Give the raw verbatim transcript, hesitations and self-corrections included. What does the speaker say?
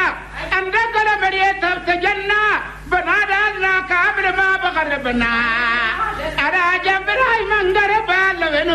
أن دخل مريم تجنى بنادى كابر ما بغربنا أنا جنب راي من درب